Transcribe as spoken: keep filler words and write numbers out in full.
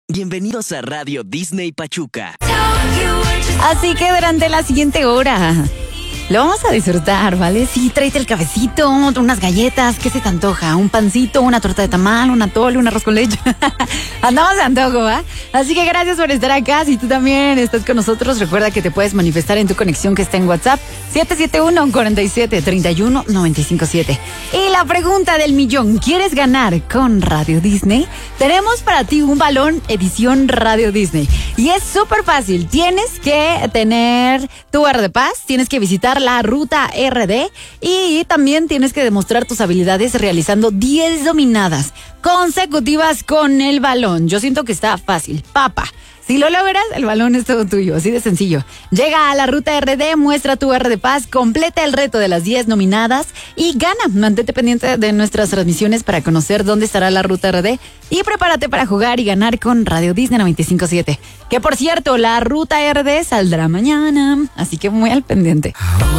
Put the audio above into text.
Bienvenidos a Radio Disney Pachuca. Así que durante la siguiente hora lo vamos a disfrutar, ¿vale? Sí, tráete el cafecito, unas galletas, ¿qué se te antoja? Un pancito, una torta de tamal, un atole, un arroz con leche. Andamos de antojo, ¿va? Así que gracias por estar acá. Si tú también estás con nosotros, recuerda que te puedes manifestar en tu conexión que está en WhatsApp siete siete uno, cuatro siete, tres uno, nueve cinco siete. Y la pregunta del millón, ¿quieres ganar con Radio Disney? Tenemos para ti un balón edición Radio Disney. Y es súper fácil. Tienes que tener tu R de Paz, tienes que visitar la ruta R D y también tienes que demostrar tus habilidades realizando diez dominadas consecutivas con el balón. Yo siento que está fácil. Papa. Si lo logras, el balón es todo tuyo, así de sencillo. Llega a la ruta R D, muestra tu R de Paz, completa el reto de las diez nominadas y gana. Mantente pendiente de nuestras transmisiones para conocer dónde estará la ruta R D y prepárate para jugar y ganar con Radio Disney noventa y cinco siete. Que por cierto, la ruta R D saldrá mañana, así que muy al pendiente.